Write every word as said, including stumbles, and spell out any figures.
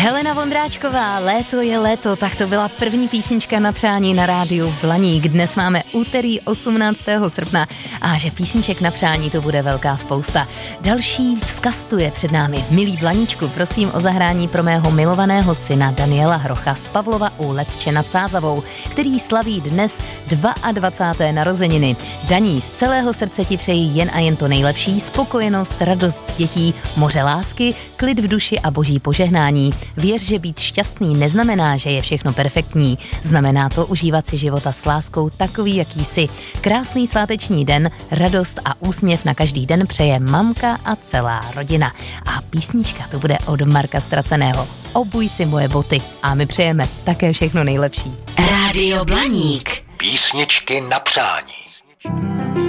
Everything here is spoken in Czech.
Helena Vondráčková, Léto je léto, tak to byla první písnička na přání na rádiu Blaník. Dnes máme úterý osmnáctého srpna a že písniček na přání to bude velká spousta. Další vzkaz tu je před námi. Milý Blaníčku, prosím o zahrání pro mého milovaného syna Daniela Hrocha z Pavlova u Letče nad Sázavou, který slaví dnes dvacáté druhé narozeniny. Daní, z celého srdce ti přeji jen a jen to nejlepší, spokojenost, radost z dětí, moře lásky, klid v duši a boží požehnání. Věř, že být šťastný neznamená, že je všechno perfektní. Znamená to užívat si života s láskou takový, jaký jsi. Krásný sváteční den, radost a úsměv na každý den přeje mamka a celá rodina. A písnička to bude od Marka Ztraceného. Obuj si moje boty a my přejeme také všechno nejlepší. Rádio Blaník. Písničky na přání.